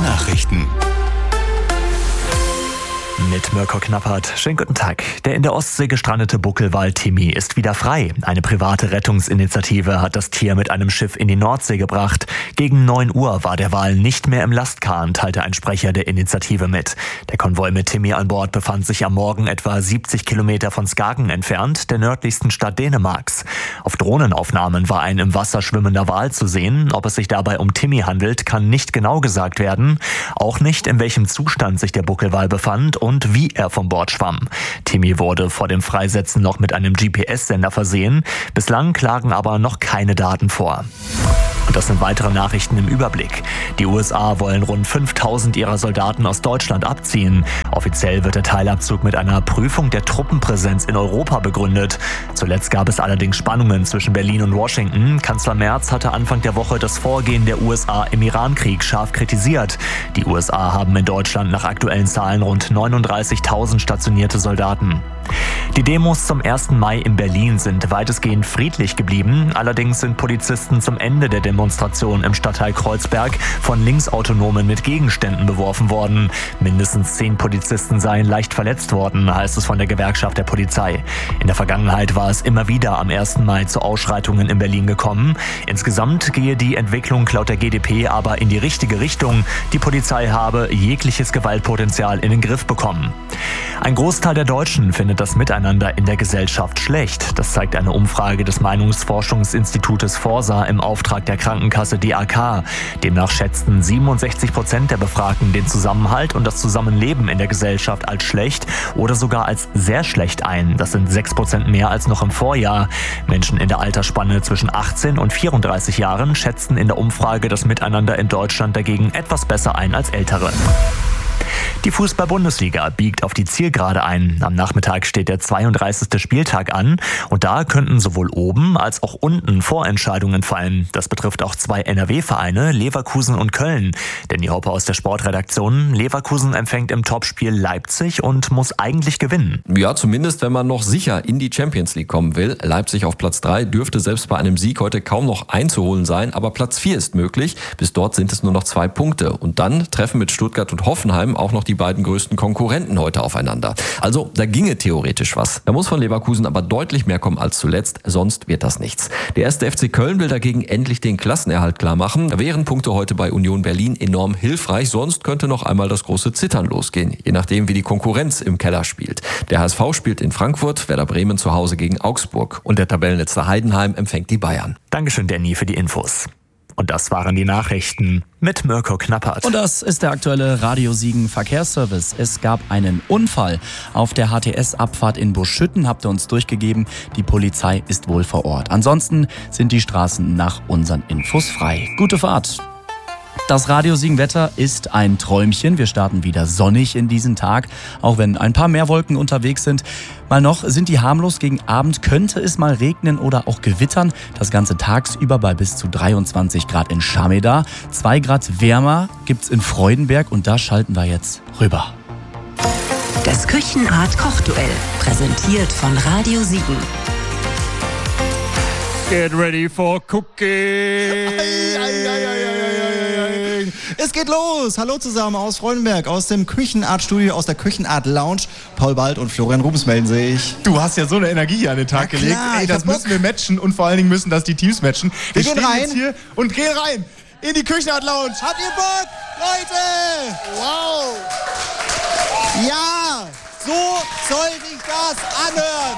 Nachrichten. Mit Mirko Knappert. Schönen guten Tag. Der in der Ostsee gestrandete Buckelwal Timmy ist wieder frei. Eine private Rettungsinitiative hat das Tier mit einem Schiff in die Nordsee gebracht. Gegen 9 Uhr war der Wal nicht mehr im Lastkahn, teilte ein Sprecher der Initiative mit. Der Konvoi mit Timmy an Bord befand sich am Morgen etwa 70 Kilometer von Skagen entfernt, der nördlichsten Stadt Dänemarks. Auf Drohnenaufnahmen war ein im Wasser schwimmender Wal zu sehen. Ob es sich dabei um Timmy handelt, kann nicht genau gesagt werden. Auch nicht, in welchem Zustand sich der Buckelwal befand und wie er vom Bord schwamm. Timmy wurde vor dem Freisetzen noch mit einem GPS-Sender versehen. Bislang lagen aber noch keine Daten vor. Und das sind weitere Nachrichten im Überblick. Die USA wollen rund 5.000 ihrer Soldaten aus Deutschland abziehen. Offiziell wird der Teilabzug mit einer Prüfung der Truppenpräsenz in Europa begründet. Zuletzt gab es allerdings Spannungen zwischen Berlin und Washington. Kanzler Merz hatte Anfang der Woche das Vorgehen der USA im Irankrieg scharf kritisiert. Die USA haben in Deutschland nach aktuellen Zahlen rund 39.000 stationierte Soldaten. Die Demos zum 1. Mai in Berlin sind weitestgehend friedlich geblieben. Allerdings sind Polizisten zum Ende der Demonstration im Stadtteil Kreuzberg von Linksautonomen mit Gegenständen beworfen worden. Mindestens 10 Polizisten seien leicht verletzt worden, heißt es von der Gewerkschaft der Polizei. In der Vergangenheit war es immer wieder am 1. Mai zu Ausschreitungen in Berlin gekommen. Insgesamt gehe die Entwicklung laut der GdP aber in die richtige Richtung. Die Polizei habe jegliches Gewaltpotenzial in den Griff bekommen. Ein Großteil der Deutschen findet das Miteinander in der Gesellschaft schlecht. Das zeigt eine Umfrage des Meinungsforschungsinstitutes Forsa im Auftrag der Krankenkasse DAK. Demnach schätzten 67% der Befragten den Zusammenhalt und das Zusammenleben in der Gesellschaft als schlecht oder sogar als sehr schlecht ein. Das sind 6% mehr als noch im Vorjahr. Menschen in der Altersspanne zwischen 18 und 34 Jahren schätzten in der Umfrage das Miteinander in Deutschland dagegen etwas besser ein als Ältere. Die Fußball-Bundesliga biegt auf die Zielgerade ein. Am Nachmittag steht der 32. Spieltag an und da könnten sowohl oben als auch unten Vorentscheidungen fallen. Das betrifft auch 2 NRW-Vereine, Leverkusen und Köln. Danny Hoppe aus der Sportredaktion. Leverkusen empfängt im Topspiel Leipzig und muss eigentlich gewinnen. Ja, zumindest wenn man noch sicher in die Champions League kommen will. Leipzig auf Platz 3 dürfte selbst bei einem Sieg heute kaum noch einzuholen sein, aber Platz 4 ist möglich. Bis dort sind es nur noch 2 Punkte. Und dann treffen mit Stuttgart und Hoffenheim auch noch die beiden größten Konkurrenten heute aufeinander. Also da ginge theoretisch was. Da muss von Leverkusen aber deutlich mehr kommen als zuletzt, sonst wird das nichts. Der 1. FC Köln will dagegen endlich den Klassenerhalt klar machen. Da wären Punkte heute bei Union Berlin enorm hilfreich, sonst könnte noch einmal das große Zittern losgehen, je nachdem wie die Konkurrenz im Keller spielt. Der HSV spielt in Frankfurt, Werder Bremen zu Hause gegen Augsburg und der Tabellenletzte Heidenheim empfängt die Bayern. Dankeschön, Danny, für die Infos. Und das waren die Nachrichten mit Mirko Knappert. Und das ist der aktuelle Radio Siegen Verkehrsservice. Es gab einen Unfall auf der HTS-Abfahrt in Buschütten, habt ihr uns durchgegeben. Die Polizei ist wohl vor Ort. Ansonsten sind die Straßen nach unseren Infos frei. Gute Fahrt. Das Radio Siegen Wetter ist ein Träumchen. Wir starten wieder sonnig in diesen Tag, auch wenn ein paar mehr Wolken unterwegs sind. Mal noch sind die harmlos. Gegen Abend könnte es mal regnen oder auch gewittern. Das Ganze tagsüber bei bis zu 23 Grad in Schameda. 2 Grad wärmer gibt's in Freudenberg und da schalten wir jetzt rüber. Das Küchenart-Kochduell, präsentiert von Radio Siegen. Get ready for cooking. Es geht los! Hallo zusammen aus Freudenberg, aus dem Küchenart-Studio, aus der Küchenart-Lounge. Paul Bald und Florian Rubens melden sich. Du hast ja so eine Energie hier an den Tag gelegt. Klar, Ey, das müssen wir matchen und vor allen Dingen müssen das die Teams matchen. Wir gehen stehen rein. jetzt hier und gehen rein in die Küchenart-Lounge. Habt ihr Bock, Leute? Wow! Ja, so soll sich das anhören.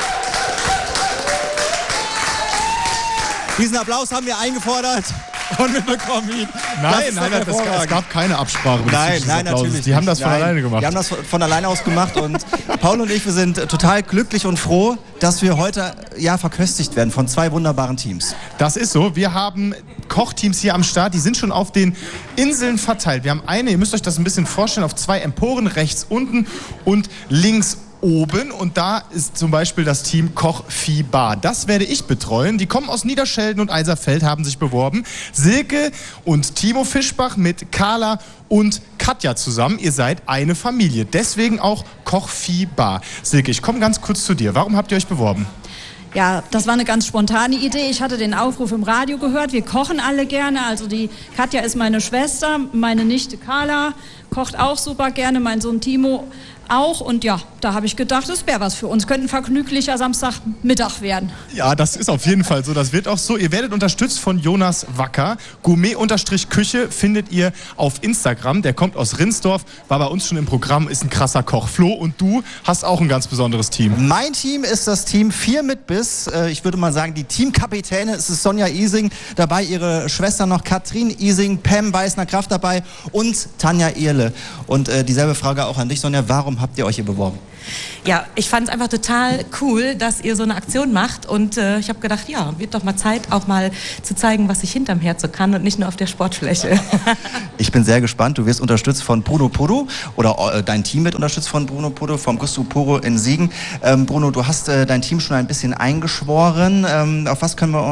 Diesen Applaus haben wir eingefordert und wir bekommen ihn. Nein, es gab keine Absprache. Nein, natürlich. Die haben das von alleine gemacht. Die haben das von alleine aus gemacht und Paul und ich, wir sind total glücklich und froh, dass wir heute verköstigt werden von 2 wunderbaren Teams. Das ist so. Wir haben Kochteams hier am Start, die sind schon auf den Inseln verteilt. Wir haben ihr müsst euch das ein bisschen vorstellen, auf 2 Emporen, rechts unten und links oben. Und da ist zum Beispiel das Team Koch Vieh Bar. Das werde ich betreuen. Die kommen aus Niederschelden und Eiserfeld, haben sich beworben. Silke und Timo Fischbach mit Carla und Katja zusammen. Ihr seid eine Familie. Deswegen auch Koch Vieh Bar. Silke, ich komme ganz kurz zu dir. Warum habt ihr euch beworben? Ja, das war eine ganz spontane Idee. Ich hatte den Aufruf im Radio gehört. Wir kochen alle gerne. Also die Katja ist meine Schwester, meine Nichte Carla kocht auch super gerne, mein Sohn Timo auch. Und ja, da habe ich gedacht, das wäre was für uns. Könnte ein vergnüglicher Samstagmittag werden. Ja, das ist auf jeden Fall so. Das wird auch so. Ihr werdet unterstützt von Jonas Wacker. Gourmet-Küche findet ihr auf Instagram. Der kommt aus Rinsdorf, war bei uns schon im Programm, ist ein krasser Koch. Flo, und du hast auch ein ganz besonderes Team. Mein Team ist das Team 4 mit Biss. Ich würde mal sagen, die Teamkapitäne. Es ist Sonja Ising dabei, ihre Schwester noch Katrin Ising, Pam Weißner-Kraft dabei und Tanja Ehrle. Und dieselbe Frage auch an dich, Sonja. Warum habt ihr euch hier beworben? Ja, ich fand es einfach total cool, dass ihr so eine Aktion macht. Und ich habe gedacht, ja, wird doch mal Zeit, auch mal zu zeigen, was ich hinterm Herd so kann und nicht nur auf der Sportfläche. Ich bin sehr gespannt. Du wirst unterstützt von Bruno Puro oder dein Team wird unterstützt von Bruno Puro, vom Gusto Puro in Siegen. Bruno, du hast dein Team schon ein bisschen eingeschworen. Auf was können wir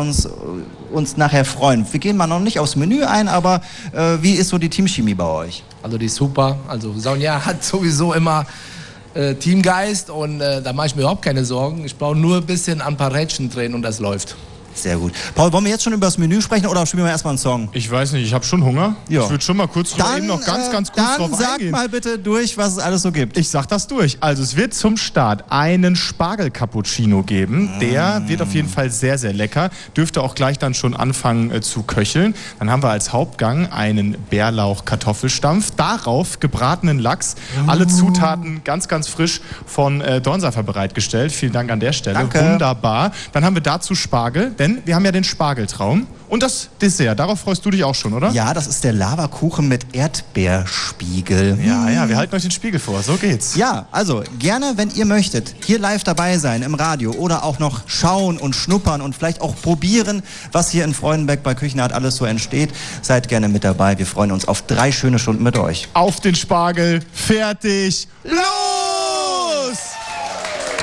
uns nachher freuen? Wir gehen mal noch nicht aufs Menü ein, aber wie ist so die Teamchemie bei euch? Also die ist super. Also Sonja hat sowieso immer Teamgeist und da mache ich mir überhaupt keine Sorgen. Ich brauche nur ein bisschen an ein paar Rädchen drehen und das läuft. Sehr gut. Paul, wollen wir jetzt schon über das Menü sprechen oder spielen wir erstmal einen Song? Ich weiß nicht, ich habe schon Hunger. Ja. Ich würde schon mal kurz eben noch ganz kurz drauf sag eingehen. mal bitte durch, was es alles so gibt. Ich sag das durch. Also es wird zum Start einen Spargel-Cappuccino geben. Der wird auf jeden Fall sehr, sehr lecker. Dürfte auch gleich dann schon anfangen zu köcheln. Dann haben wir als Hauptgang einen Bärlauch-Kartoffelstampf. Darauf gebratenen Lachs. Alle Zutaten ganz, ganz frisch von Dornseifer bereitgestellt. Vielen Dank an der Stelle. Danke. Wunderbar. Dann haben wir dazu Spargel, denn wir haben ja den Spargeltraum. Und das Dessert, darauf freust du dich auch schon, oder? Ja, das ist der Lavakuchen mit Erdbeerspiegel. Ja, wir halten euch den Spiegel vor, so geht's. Ja, also gerne, wenn ihr möchtet, hier live dabei sein im Radio oder auch noch schauen und schnuppern und vielleicht auch probieren, was hier in Freudenberg bei Küchenart alles so entsteht. Seid gerne mit dabei. Wir freuen uns auf 3 schöne Stunden mit euch. Auf den Spargel, fertig, los!